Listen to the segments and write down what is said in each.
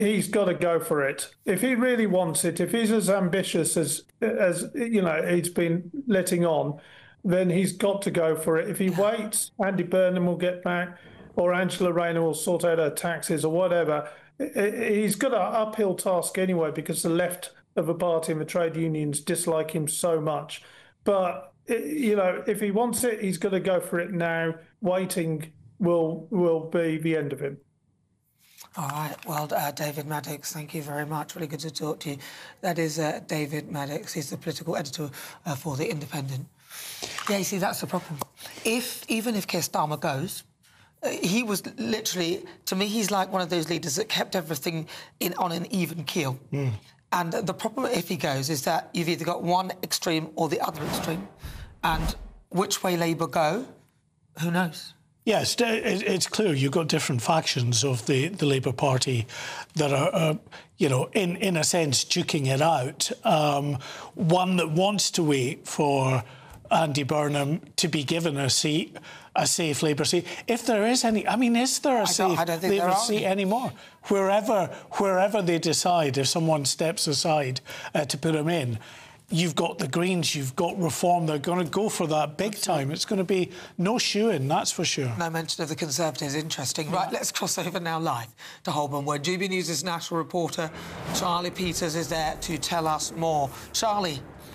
he's got to go for it. If he really wants it, if he's as ambitious as he's been letting on, then he's got to go for it. If he waits, Andy Burnham will get back, or Angela Rayner will sort out her taxes or whatever. He's got an uphill task anyway because the left of the party and the trade unions dislike him so much. But if he wants it, he's got to go for it now. Waiting will be the end of him. All right. Well, David Maddocks, thank you very much. Really good to talk to you. That is David Maddocks. He's the political editor for The Independent. Yeah, you see, that's the problem. Even if Keir Starmer goes, he was literally, to me, he's like one of those leaders that kept everything on an even keel. Mm. And the problem, if he goes, is that you've either got one extreme or the other extreme. And which way Labour go, who knows? Yes, it's clear you've got different factions of the Labour Party that are, in a sense, duking it out. One that wants to wait for Andy Burnham to be given a seat, a safe Labour seat. If there is any, is there a safe Labour seat anymore? Wherever they decide, if someone steps aside to put him in, you've got the Greens, you've got Reform. They're going to go for that big time. It's going to be no shoe-in, that's for sure. No mention of the Conservatives. Interesting. Right, let's cross over now live to Holborn, where GB News' national reporter Charlie Peters is there to tell us more. Charlie.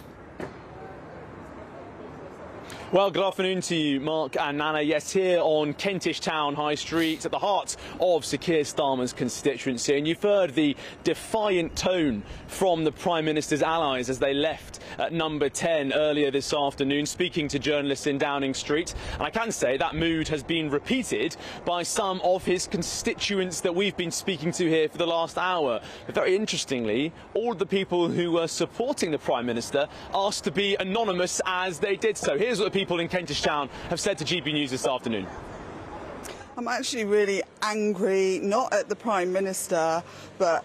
Well, good afternoon to you, Mark and Nana. Yes, here on Kentish Town High Street, at the heart of Sir Keir Starmer's constituency. And you've heard the defiant tone from the Prime Minister's allies as they left at number 10 earlier this afternoon, speaking to journalists in Downing Street. And I can say that mood has been repeated by some of his constituents that we've been speaking to here for the last hour. But very interestingly, all of the people who were supporting the Prime Minister asked to be anonymous as they did so. Here's what the people in Kentish Town have said to GB News this afternoon. I'm actually really angry, not at the Prime Minister, but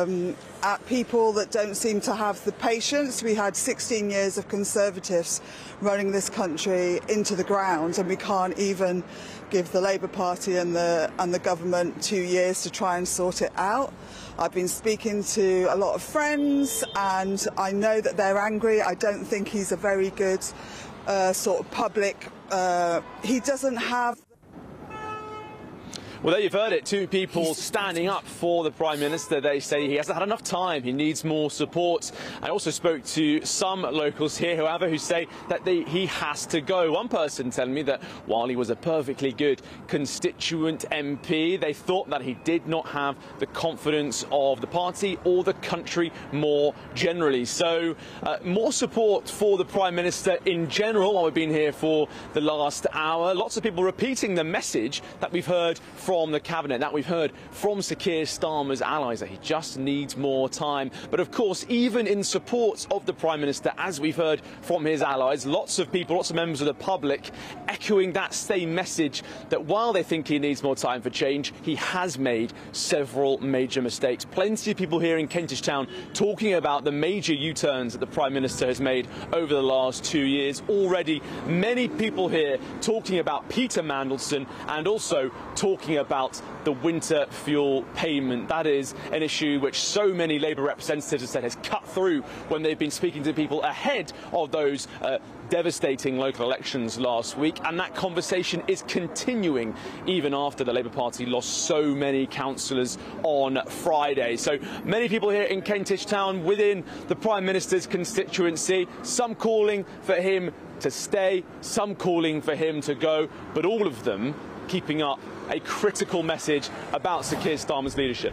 at people that don't seem to have the patience. We had 16 years of Conservatives running this country into the ground, and we can't even give the Labour Party and the government 2 years to try and sort it out. I've been speaking to a lot of friends, and I know that they're angry. I don't think he's a very good sort of public. He doesn't have. Well, there you've heard it. Two people standing up for the Prime Minister. They say he hasn't had enough time. He needs more support. I also spoke to some locals here, however, who say that he has to go. One person telling me that while he was a perfectly good constituent MP, they thought that he did not have the confidence of the party or the country more generally. So more support for the Prime Minister in general while we've been here for the last hour. Lots of people repeating the message that we've heard from the Cabinet, that we've heard from Sir Keir Starmer's allies, that he just needs more time. But of course, even in support of the Prime Minister, as we've heard from his allies, lots of people, lots of members of the public echoing that same message, that while they think he needs more time for change, he has made several major mistakes. Plenty of people here in Kentish Town talking about the major U-turns that the Prime Minister has made over the last 2 years. Already many people here talking about Peter Mandelson and also talking about the winter fuel payment. That is an issue which so many Labour representatives have said has cut through when they've been speaking to people ahead of those devastating local elections last week, and that conversation is continuing even after the Labour Party lost so many councillors on Friday. So many people here in Kentish Town within the Prime Minister's constituency, some calling for him to stay, some calling for him to go, but all of them keeping up a critical message about Sir Keir Starmer's leadership.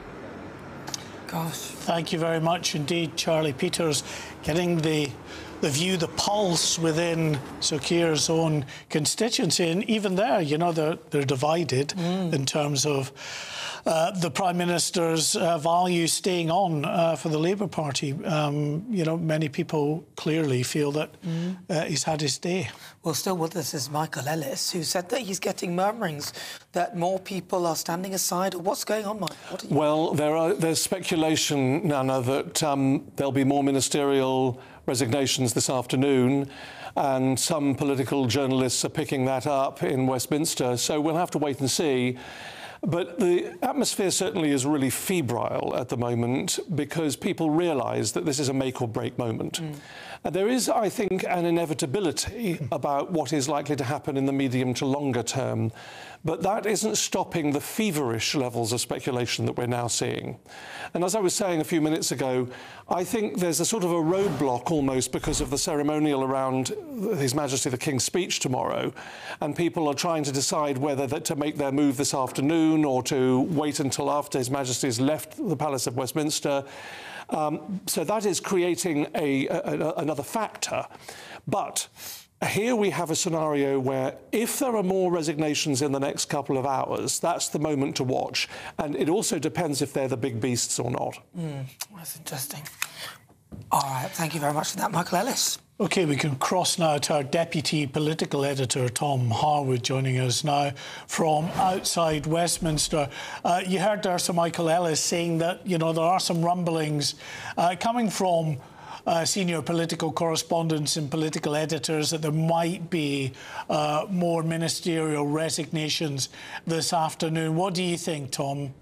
Gosh. Thank you very much indeed, Charlie Peters, getting the view, the pulse within Sir Keir's own constituency. And even there, they're divided in terms of the Prime Minister's values staying on for the Labour Party. Many people clearly feel that he's had his day. Well, still with us is Michael Ellis, who said that he's getting murmurings that more people are standing aside. What's going on, Mike? Well, there's speculation, Nana, that there'll be more ministerial resignations this afternoon, and some political journalists are picking that up in Westminster. So we'll have to wait and see. But the atmosphere certainly is really febrile at the moment because people realise that this is a make or break moment. And there is, I think, an inevitability about what is likely to happen in the medium to longer term. But that isn't stopping the feverish levels of speculation that we're now seeing. And as I was saying a few minutes ago, I think there's a sort of a roadblock almost because of the ceremonial around His Majesty the King's speech tomorrow. And people are trying to decide whether to make their move this afternoon or to wait until after His Majesty has left the Palace of Westminster. So that is creating another factor. But here we have a scenario where if there are more resignations in the next couple of hours, that's the moment to watch. And it also depends if they're the big beasts or not. That's interesting. All right, thank you very much for that, Michael Ellis. OK, we can cross now to our Deputy Political Editor, Tom Harwood, joining us now from outside Westminster. You heard there Sir Michael Ellis saying that, you know, there are some rumblings coming from senior political correspondents and political editors that there might be more ministerial resignations this afternoon. What do you think, Tom?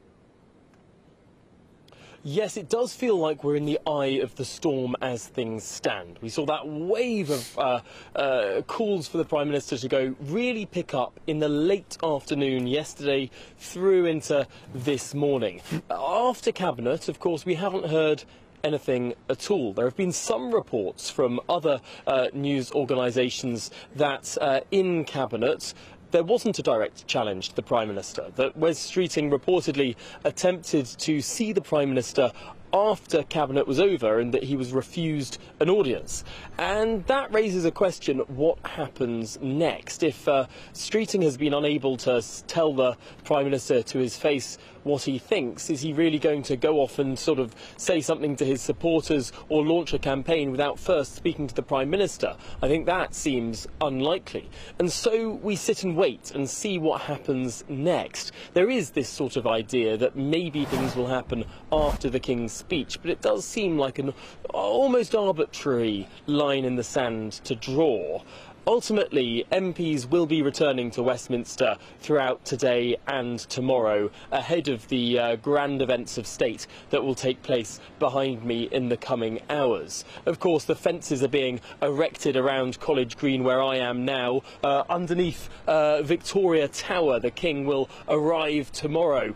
Yes, it does feel like we're in the eye of the storm as things stand. We saw that wave of calls for the Prime Minister to go really pick up in the late afternoon yesterday through into this morning. After Cabinet, of course, we haven't heard anything at all. There have been some reports from other news organisations that in Cabinet there wasn't a direct challenge to the Prime Minister, that Wes Streeting reportedly attempted to see the Prime Minister after Cabinet was over and that he was refused an audience. And that raises a question, what happens next? If Streeting has been unable to tell the Prime Minister to his face what he thinks, is he really going to go off and sort of say something to his supporters or launch a campaign without first speaking to the Prime Minister? I think that seems unlikely. And so we sit and wait and see what happens next. There is this sort of idea that maybe things will happen after the King's speech, but it does seem like an almost arbitrary line in the sand to draw. Ultimately, MPs will be returning to Westminster throughout today and tomorrow, ahead of the grand events of state that will take place behind me in the coming hours. Of course, the fences are being erected around College Green, where I am now. Underneath Victoria Tower, the King will arrive tomorrow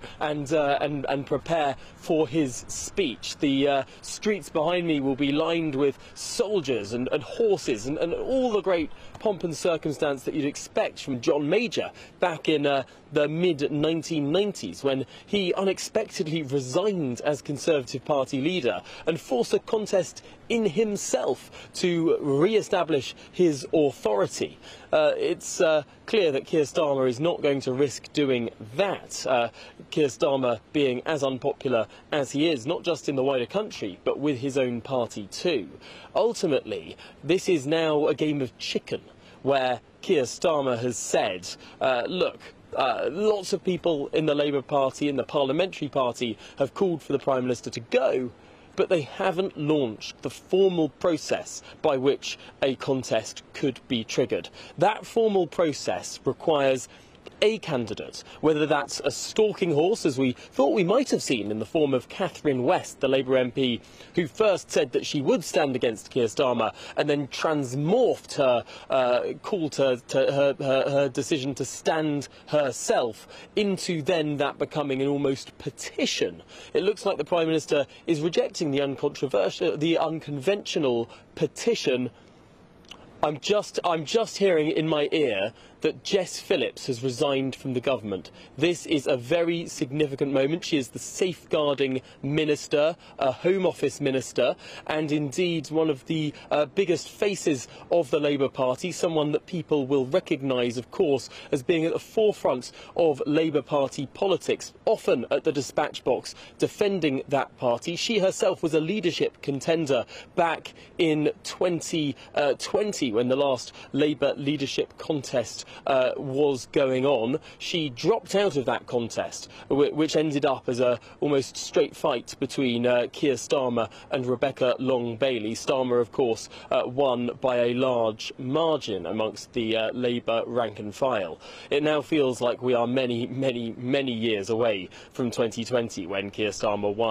and prepare for his speech. The streets behind me will be lined with soldiers and horses and all the great pomp and circumstance that you'd expect from John Major back in the mid-1990s, when he unexpectedly resigned as Conservative Party leader and forced a contest in himself to re-establish his authority. It's clear that Keir Starmer is not going to risk doing that. Keir Starmer being as unpopular as he is, not just in the wider country, but with his own party too. Ultimately, this is now a game of chicken, where Keir Starmer has said, look, lots of people in the Labour Party, in the Parliamentary Party, have called for the Prime Minister to go, but they haven't launched the formal process by which a contest could be triggered. That formal process requires a candidate, whether that's a stalking horse, as we thought we might have seen in the form of Catherine West, the Labour MP, who first said that she would stand against Keir Starmer and then transmorphed her call to her decision to stand herself into then that becoming an almost petition. It looks like the Prime Minister is rejecting the unconventional petition. I'm just hearing in my ear that Jess Phillips has resigned from the government. This is a very significant moment. She is the safeguarding minister, a Home Office minister, and indeed one of the biggest faces of the Labour Party, someone that people will recognise, of course, as being at the forefront of Labour Party politics, often at the dispatch box, defending that party. She herself was a leadership contender back in 2020, when the last Labour leadership contest was going on, she dropped out of that contest, which ended up as a almost straight fight between Keir Starmer and Rebecca Long-Bailey. Starmer, of course, won by a large margin amongst the Labour rank and file. It now feels like we are many, many, many years away from 2020 when Keir Starmer won